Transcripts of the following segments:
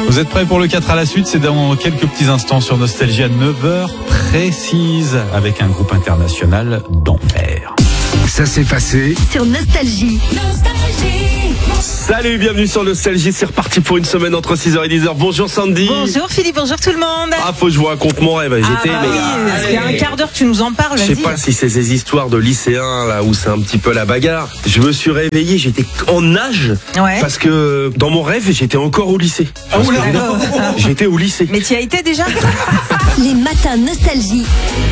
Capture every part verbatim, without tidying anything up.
Vous êtes prêts pour le quatre à la suite? C'est dans quelques petits instants sur Nostalgie à neuf heures précises avec un groupe international d'enfer. Ça s'est passé sur Nostalgie. Nostalgie. Salut, bienvenue sur Nostalgie, c'est reparti pour une semaine entre six heures et dix heures. Bonjour Sandy. Bonjour Philippe, bonjour tout le monde. Ah, faut que je vous raconte mon rêve. J'étais, ah, mais, oui, ah, il y a un quart d'heure tu nous en parles. Je sais pas si c'est ces histoires de lycéens là où c'est un petit peu la bagarre. Je me suis réveillé, j'étais en nage ouais. Parce que dans mon rêve j'étais encore au lycée. Oh là là. J'étais au lycée. Mais tu y as été déjà? Les matins Nostalgie.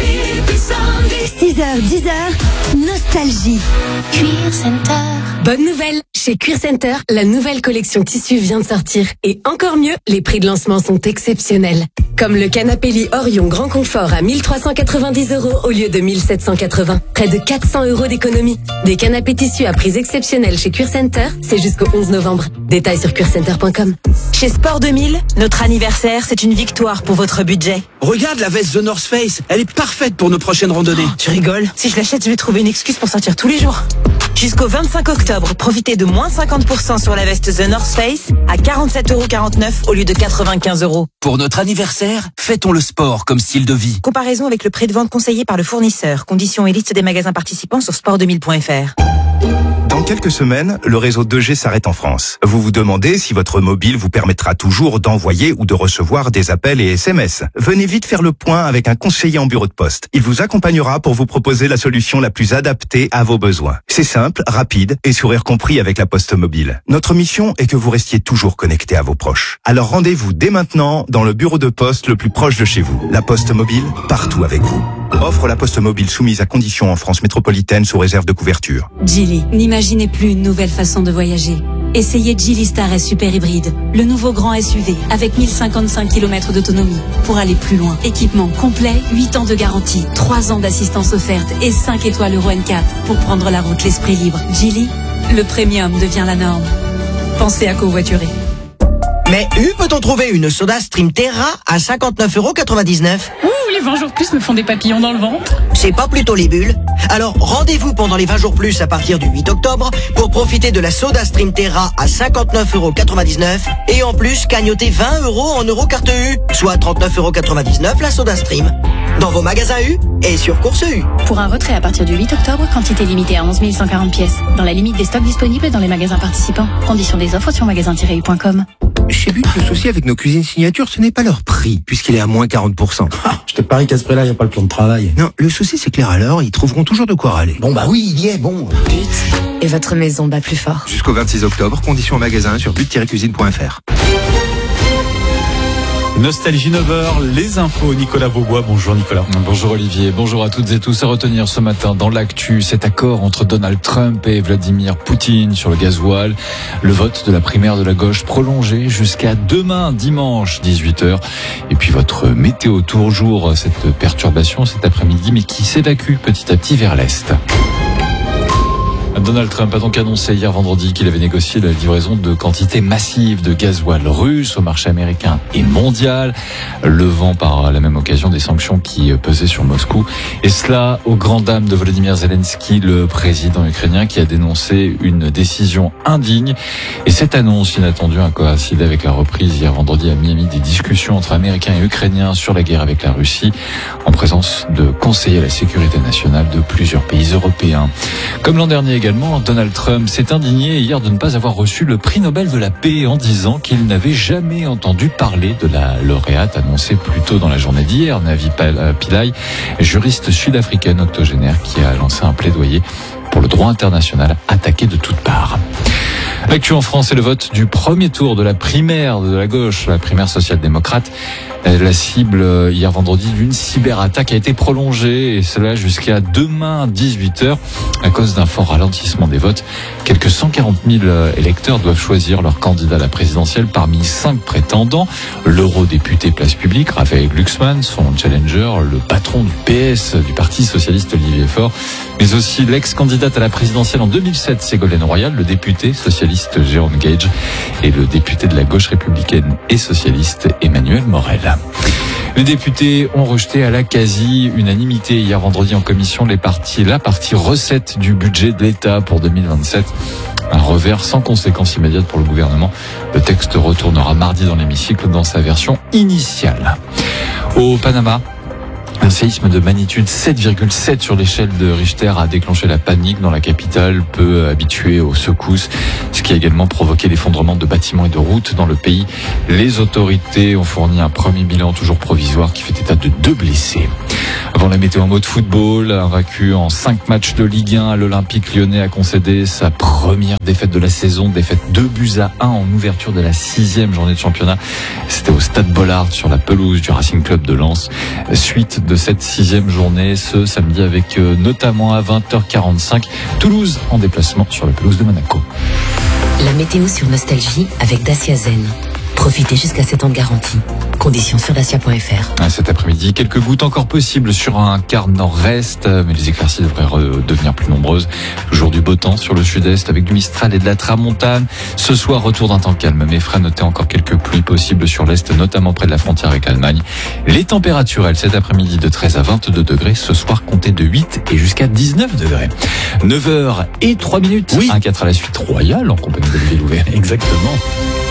six heures, dix heures, Nostalgie. Cuir Center. Bonne nouvelle! Chez Cuir Center, la nouvelle collection tissu vient de sortir. Et encore mieux, les prix de lancement sont exceptionnels. Comme le canapé lit Orion Grand Confort à mille trois cent quatre-vingt-dix euros au lieu de mille sept cent quatre-vingts. Près de quatre cents euros d'économie. Des canapés tissus à prix exceptionnels chez Cuir Center, c'est jusqu'au onze novembre. Détails sur cuir center point com. Chez Sport deux mille, notre anniversaire, c'est une victoire pour votre budget. Regarde la veste The North Face, elle est parfaite pour nos prochaines randonnées. Oh, tu rigoles? Si je l'achète, je vais trouver une excuse pour sortir tous les jours. Jusqu'au vingt-cinq octobre, profitez de moins cinquante pour cent sur la veste The North Face à quarante-sept euros quarante-neuf au lieu de quatre-vingt-quinze euros. Pour notre anniversaire, fêtons le sport comme style de vie. Comparaison avec le prix de vente conseillé par le fournisseur. Conditions et liste des magasins participants sur sport deux mille point f r. Dans quelques semaines, le réseau deux G s'arrête en France. Vous vous demandez si votre mobile vous permettra toujours d'envoyer ou de recevoir des appels et S M S. Venez vite faire le point avec un conseiller en bureau de poste. Il vous accompagnera pour vous proposer la solution la plus adaptée à vos besoins. C'est simple, rapide et sourire compris avec la Poste Mobile. Notre mission est que vous restiez toujours connecté à vos proches. Alors rendez-vous dès maintenant dans le bureau de poste le plus proche de chez vous. La Poste Mobile, partout avec vous. Offre la Poste Mobile soumise à conditions en France métropolitaine sous réserve de couverture. Geely, n'imaginez plus une nouvelle façon de voyager. Essayez Geely Star S Super Hybride, le nouveau grand S U V avec mille cinquante-cinq kilomètres d'autonomie pour aller plus loin. Équipement complet, huit ans de garantie, trois ans d'assistance offerte et cinq étoiles Euro N quatre pour prendre la route l'esprit libre. Geely, le premium devient la norme. Pensez à covoiturer. Mais U peut-on trouver une soda Stream Terra à cinquante-neuf euros quatre-vingt-dix-neuf? Ouh, les vingt jours plus me font des papillons dans le ventre. C'est pas plutôt les bulles? Alors rendez-vous pendant les vingt jours plus à partir du huit octobre pour profiter de la soda Stream Terra à cinquante-neuf euros quatre-vingt-dix-neuf et en plus cagnoter vingt euros en euro carte U, soit trente-neuf euros quatre-vingt-dix-neuf la soda Stream. Dans vos magasins U et sur Course U. Pour un retrait à partir du huit octobre, quantité limitée à onze mille cent quarante pièces. Dans la limite des stocks disponibles dans les magasins participants. Conditions des offres sur magasin tiret u point com. Chez But, le souci avec nos cuisines signatures, ce n'est pas leur prix, puisqu'il est à moins quarante pour cent. Ah, je te parie qu'à ce prix-là, il n'y a pas le plan de travail. Non, le souci, c'est que les râleurs, ils trouveront toujours de quoi râler. Bon, bah oui, il y est, bon. But, et votre maison bat plus fort. Jusqu'au vingt-six octobre, conditions en magasin sur but tiret cuisine point f r. Nostalgie neuf heures, les infos, Nicolas Beaubois. Bonjour Nicolas. Bonjour Olivier, bonjour à toutes et tous. À retenir ce matin dans l'actu, cet accord entre Donald Trump et Vladimir Poutine sur le gasoil. Le vote de la primaire de la gauche prolongé jusqu'à demain, dimanche, dix-huit heures. Et puis votre météo toujours, cette perturbation cet après-midi, mais qui s'évacue petit à petit vers l'est. Donald Trump a donc annoncé hier vendredi qu'il avait négocié la livraison de quantités massives de gasoil russe au marché américain et mondial, levant par la même occasion des sanctions qui pesaient sur Moscou. Et cela aux grandes dames de Volodymyr Zelensky, le président ukrainien, qui a dénoncé une décision indigne. Et cette annonce inattendue a coïncidé avec la reprise hier vendredi à Miami des discussions entre Américains et Ukrainiens sur la guerre avec la Russie, en présence de conseillers à la sécurité nationale de plusieurs pays européens. Comme l'an dernier également, Donald Trump s'est indigné hier de ne pas avoir reçu le prix Nobel de la paix en disant qu'il n'avait jamais entendu parler de la lauréate annoncée plus tôt dans la journée d'hier, Navi Pillay, juriste sud-africaine octogénaire qui a lancé un plaidoyer pour le droit international attaqué de toutes parts. L'actu en France, c'est le vote du premier tour de la primaire de la gauche, la primaire social-démocrate. La cible hier vendredi d'une cyberattaque a été prolongée, et cela jusqu'à demain dix-huit heures à cause d'un fort ralentissement des votes. Quelques cent quarante mille électeurs doivent choisir leur candidat à la présidentielle parmi cinq prétendants. L'eurodéputé Place Publique, Raphaël Glucksmann, son challenger, le patron du P S, du Parti Socialiste Olivier Faure, mais aussi l'ex-candidate à la présidentielle en deux mille sept, Ségolène Royal, le député socialiste Jérôme Gage et le député de la gauche républicaine et socialiste Emmanuel Morel. Les députés ont rejeté à la quasi-unanimité hier vendredi en commission les parties, la partie recette du budget de l'État pour deux mille vingt-sept. Un revers sans conséquence immédiate pour le gouvernement. Le texte retournera mardi dans l'hémicycle dans sa version initiale. Au Panama, un séisme de magnitude sept virgule sept sur l'échelle de Richter a déclenché la panique dans la capitale, peu habituée aux secousses, ce qui a également provoqué l'effondrement de bâtiments et de routes dans le pays. Les autorités ont fourni un premier bilan toujours provisoire qui fait état de deux blessés. Avant la météo en mode football, invaincu en cinq matchs de Ligue un, l'Olympique lyonnais a concédé sa première défaite de la saison, défaite deux buts à un en ouverture de la sixième journée de championnat. C'était au Stade Bollaert sur la pelouse du Racing Club de Lens. Suite de cette sixième journée ce samedi avec euh, notamment à vingt heures quarante-cinq Toulouse en déplacement sur la pelouse de Monaco. La météo sur Nostalgie avec Dacia Zen. Profitez jusqu'à sept ans de garantie. Conditions sur dacia point f r. Cet après-midi, quelques gouttes encore possibles sur un quart nord-est, mais les éclaircies devraient devenir plus nombreuses. Toujours du beau temps sur le sud-est avec du Mistral et de la Tramontane. Ce soir, retour d'un temps calme, mais fera noter encore quelques pluies possibles sur l'est, notamment près de la frontière avec l'Allemagne. Les températures, elles, cet après-midi de treize à vingt-deux degrés. Ce soir, comptez de huit et jusqu'à dix-neuf degrés. neuf heures et trois minutes. Oui. un quatre à la suite royale en compagnie d'Olivier Louvet. Exactement.